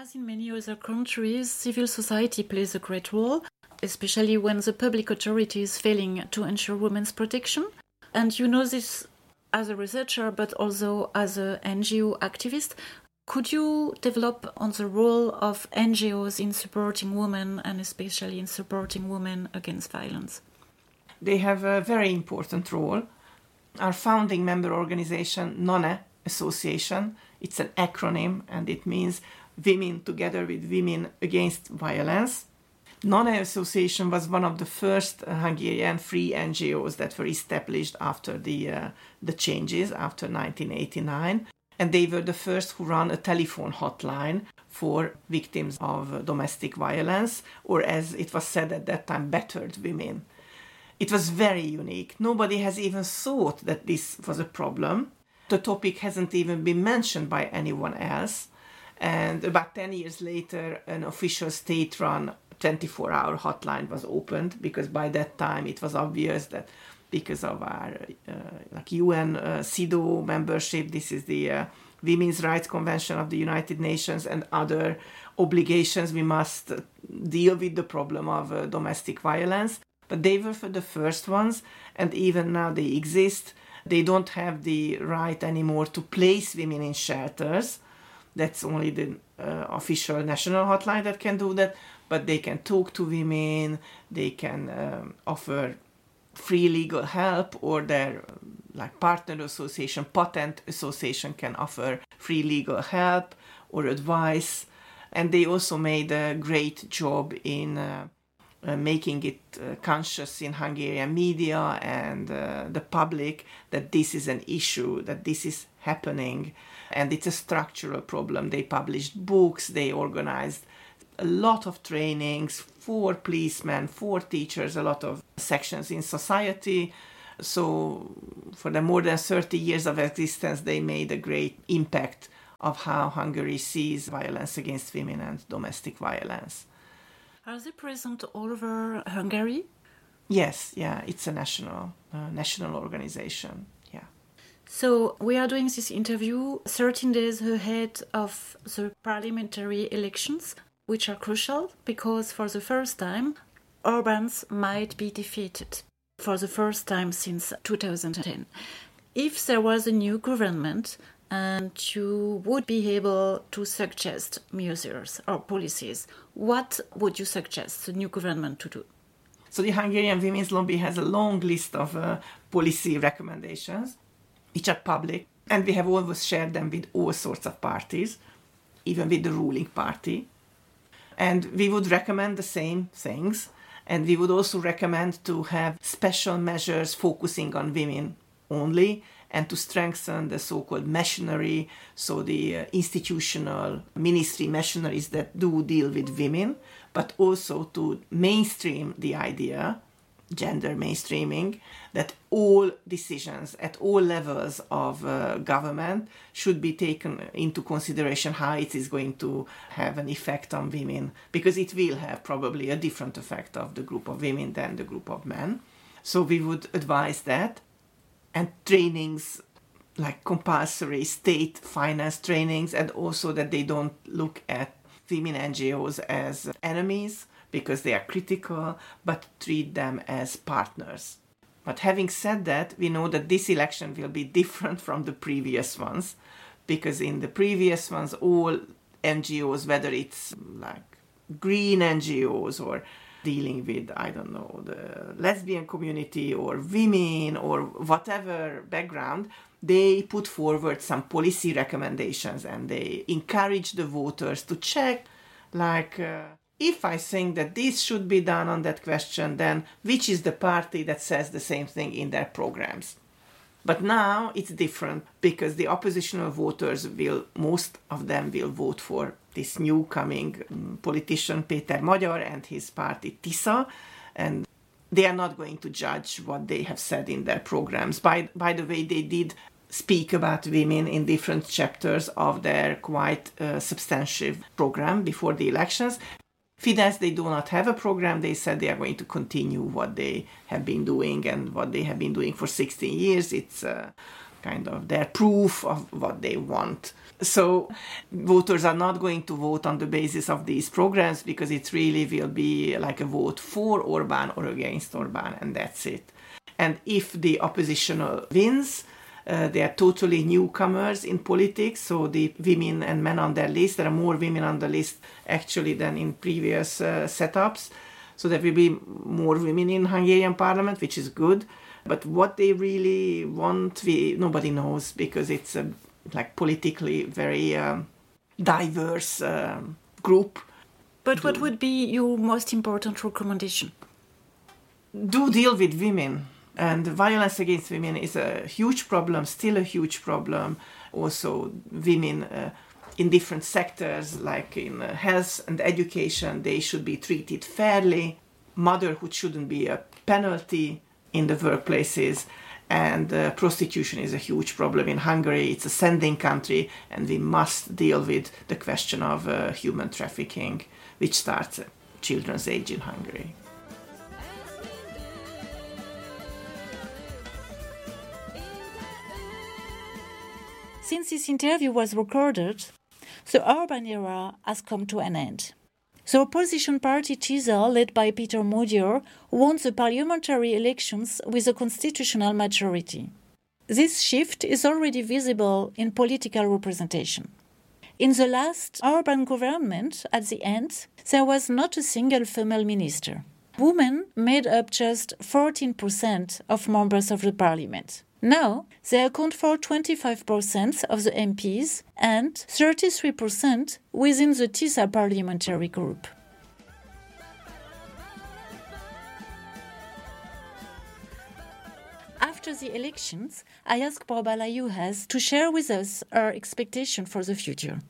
As in many other countries, civil society plays a great role, especially when the public authority is failing to ensure women's protection. And you know this as a researcher, but also as an NGO activist. Could you develop on the role of NGOs in supporting women and especially in supporting women against violence? They have a very important role. Our founding member organization, NONE Association, it's an acronym and it means Women Together with Women Against Violence. NONE Association was one of the first Hungarian free NGOs that were established after the changes, after 1989. And they were the first who ran a telephone hotline for victims of domestic violence, or as it was said at that time, battered women. It was very unique. Nobody has even thought that this was a problem. The topic hasn't even been mentioned by anyone else. And about 10 years later, an official state-run 24-hour hotline was opened, because by that time it was obvious that because of our UN CEDAW membership, this is the Women's Rights Convention of the United Nations, and other obligations, we must deal with the problem of domestic violence. But they were the first ones, and even now they exist. They don't have the right anymore to place women in shelters. That's only the official national hotline that can do that, but they can talk to women, they can offer free legal help, or their partner association, patent association can offer free legal help or advice. And they also made a great job in making it conscious in Hungarian media and the public that this is an issue, that this is happening, and it's a structural problem. They published books, they organized a lot of trainings for policemen, for teachers, a lot of sections in society. So for the more than 30 years of existence, they made a great impact of how Hungary sees violence against women and domestic violence. Are they present all over Hungary? Yes, yeah, it's a national organization, yeah. So we are doing this interview 13 days ahead of the parliamentary elections, which are crucial because for the first time, Orbán's might be defeated for the first time since 2010. If there was a new government and you would be able to suggest measures or policies, what would you suggest the new government to do? So the Hungarian Women's Lobby has a long list of policy recommendations, which are public, and we have always shared them with all sorts of parties, even with the ruling party. And we would recommend the same things, and we would also recommend to have special measures focusing on women only, and to strengthen the so-called machinery, so the institutional ministry machineries that do deal with women, but also to mainstream the idea, gender mainstreaming, that all decisions at all levels of government should be taken into consideration how it is going to have an effect on women, because it will have probably a different effect of the group of women than the group of men. So we would advise that. And trainings like compulsory state finance trainings, and also that they don't look at women NGOs as enemies because they are critical, but treat them as partners. But having said that, we know that this election will be different from the previous ones, because in the previous ones, all NGOs, whether it's like green NGOs or dealing with, I don't know, the lesbian community or women or whatever background, they put forward some policy recommendations and they encourage the voters to check, if I think that this should be done on that question, then which is the party that says the same thing in their programs? But now it's different, because the oppositional voters most of them will vote for this new coming politician Péter Magyar and his party TISA, and they are not going to judge what they have said in their programs. By the way, they did speak about women in different chapters of their quite substantive program before the elections. Fidesz, they do not have a program. They said they are going to continue what they have been doing and what they have been doing for 16 years. It's kind of their proof of what they want. So voters are not going to vote on the basis of these programs because it really will be like a vote for Orbán or against Orbán, and that's it. And if the opposition wins, they are totally newcomers in politics, so the women and men on their list, there are more women on the list actually than in previous setups. So there will be more women in Hungarian parliament, which is good. But what they really want, nobody knows, because it's a like politically very diverse group. But what would be your most important recommendation? Do deal with women. And violence against women is a huge problem, still a huge problem. Also, women in different sectors, like in health and education, they should be treated fairly. Motherhood shouldn't be a penalty in the workplaces. And prostitution is a huge problem in Hungary. It's a sending country, and we must deal with the question of human trafficking, which starts at children's age in Hungary. Since this interview was recorded, the Orbán era has come to an end. The opposition party TISA, led by Péter Magyar, won the parliamentary elections with a constitutional majority. This shift is already visible in political representation. In the last Orbán government, at the end, there was not a single female minister. Women made up just 14% of members of the parliament. Now, they account for 25% of the MPs and 33% within the TISA parliamentary group. After the elections, I asked Barbara Juhász to share with us her expectation for the future.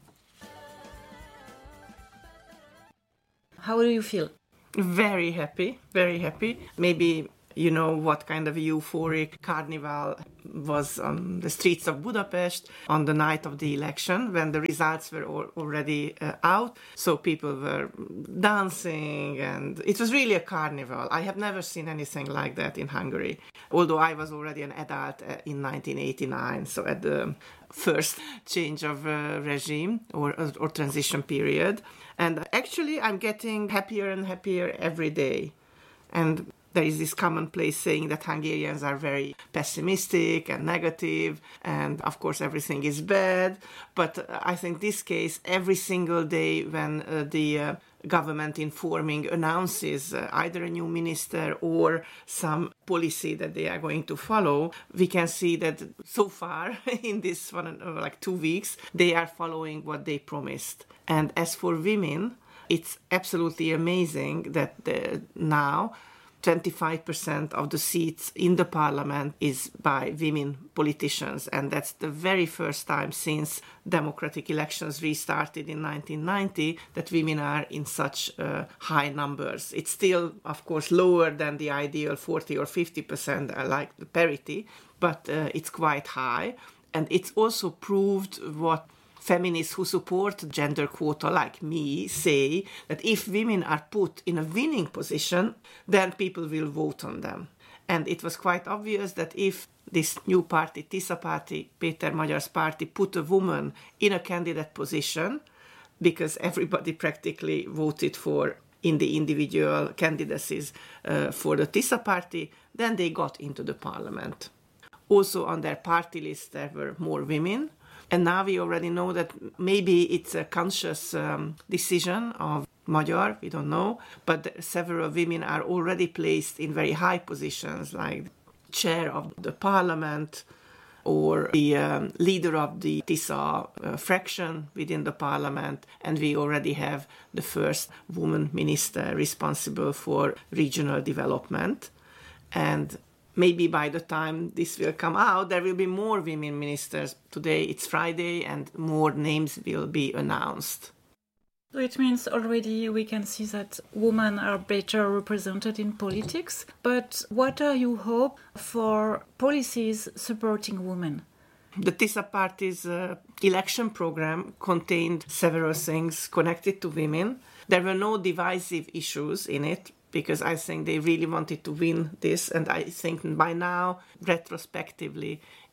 How do you feel? Very happy, very happy. Maybe you know what kind of a euphoric carnival was on the streets of Budapest on the night of the election when the results were already out. So people were dancing and it was really a carnival. I have never seen anything like that in Hungary, although I was already an adult in 1989, so at the first change of regime or transition period. And actually I'm getting happier and happier every day. And there is this commonplace saying that Hungarians are very pessimistic and negative, and of course everything is bad. But I think this case, every single day when the government informing announces either a new minister or some policy that they are going to follow, we can see that so far in this 2 weeks, they are following what they promised. And as for women, it's absolutely amazing that now 25% of the seats in the parliament is by women politicians, and that's the very first time since democratic elections restarted in 1990 that women are in such high numbers. It's still, of course, lower than the ideal 40 or 50%, like the parity, but it's quite high. And it's also proved what feminists who support gender quota like me say, that if women are put in a winning position, then people will vote on them. And it was quite obvious that if this new party, TISA party, Péter Magyar's party, put a woman in a candidate position, because everybody practically voted for in the individual candidacies for the TISA party, then they got into the parliament. Also on their party list there were more women. And now we already know that maybe it's a conscious decision of Magyar, we don't know, but several women are already placed in very high positions, like chair of the parliament or the leader of the TISA fraction within the parliament, and we already have the first woman minister responsible for regional development. And maybe by the time this will come out, there will be more women ministers. Today it's Friday and more names will be announced. So it means already we can see that women are better represented in politics. But what are your hopes for policies supporting women? The TISA party's election program contained several things connected to women. There were no divisive issues in it, because I think they really wanted to win this, and I think by now, retrospectively,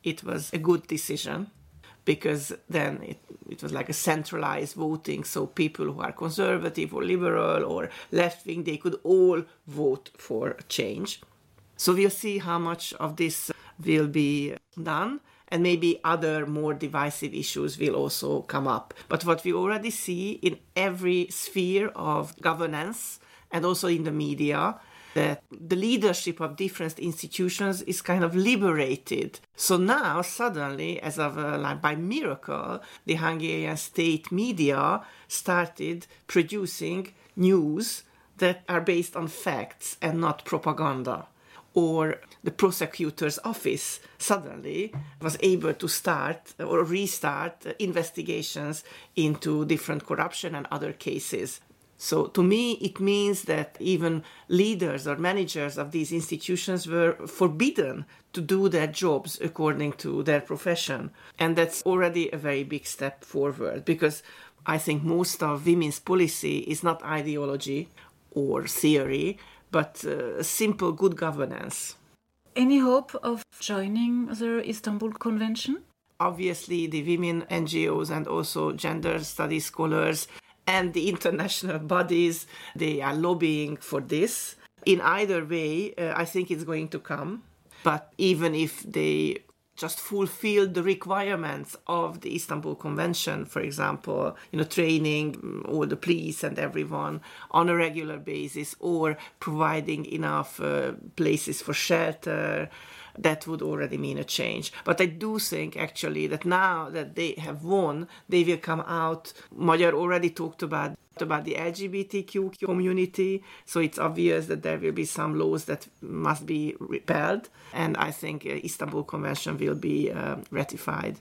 it was a good decision, because then it was like a centralized voting, so people who are conservative or liberal or left-wing, they could all vote for change. So we'll see how much of this will be done, and maybe other more divisive issues will also come up. But what we already see in every sphere of governance and also in the media, that the leadership of different institutions is kind of liberated. So now, suddenly, as of like by miracle, the Hungarian state media started producing news that are based on facts and not propaganda. Or the prosecutor's office suddenly was able to start or restart investigations into different corruption and other cases. So to me, it means that even leaders or managers of these institutions were forbidden to do their jobs according to their profession. And that's already a very big step forward, because I think most of women's policy is not ideology or theory, but simple good governance. Any hope of joining the Istanbul Convention? Obviously, the women NGOs and also gender studies scholars and the international bodies, they are lobbying for this. In either way, I think it's going to come. But even if they just fulfill the requirements of the Istanbul Convention, for example, training all the police and everyone on a regular basis, or providing enough places for shelter, that would already mean a change. But I do think, actually, that now that they have won, they will come out. Magyar already talked about the LGBTQ community, so it's obvious that there will be some laws that must be repealed, and I think Istanbul Convention will be ratified.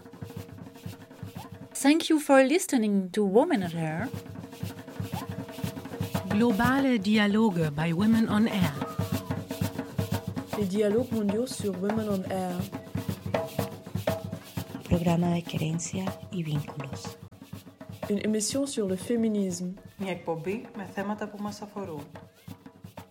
Thank you for listening to Women at Air. Globale Dialoge bei Women on Air. Les dialogues mondiaux sur Women on Air. Programa de querencia y vínculos. Une émission sur le féminisme. Μια εκπομπή με θέματα που μας αφορούν.